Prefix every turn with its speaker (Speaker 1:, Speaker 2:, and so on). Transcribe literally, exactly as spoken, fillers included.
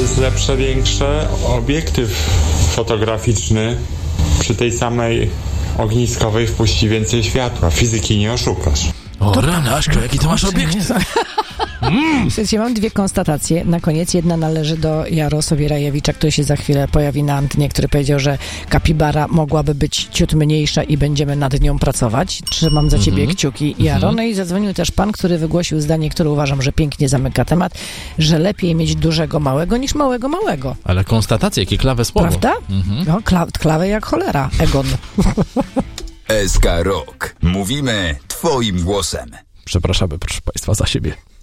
Speaker 1: jest lepsze, większe. Obiektyw fotograficzny przy tej samej ogniskowej wpuści więcej światła. Fizyki nie oszukasz.
Speaker 2: O to rany, Aśka, jaki to masz obiektyw?
Speaker 3: Mm. Słuchajcie, mam dwie konstatacje. Na koniec jedna należy do Jarosława Rajewicza, który się za chwilę pojawi na antenie, który powiedział, że kapibara mogłaby być ciut mniejsza i będziemy nad nią pracować. Trzymam za ciebie mm-hmm. kciuki, Jaro. No i zadzwonił też pan, który wygłosił zdanie, które uważam, że pięknie zamyka temat, że lepiej mieć dużego małego niż małego małego.
Speaker 2: Ale konstatacje, jakie klawe słowo.
Speaker 3: Prawda? Mm-hmm. No, kla- klawę jak cholera. Egon.
Speaker 4: S K Rock. Mówimy twoim głosem.
Speaker 2: Przepraszamy, proszę państwa, za siebie.